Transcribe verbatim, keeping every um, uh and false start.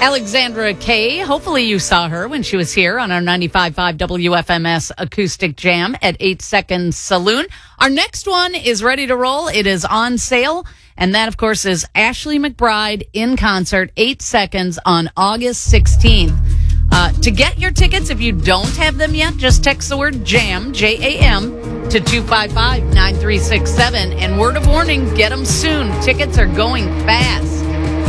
Alexandra Kay. Hopefully you saw her when she was here on our ninety-five point five W F M S Acoustic Jam at eight Seconds Saloon. Our next one is ready to roll. It is on sale. And that, of course, is Ashley McBryde in concert, eight Seconds on August sixteenth. Uh, to get your tickets, if you don't have them yet, just text the word JAM, J A M, to two five five, nine three six seven. And word of warning, get them soon. Tickets are going fast.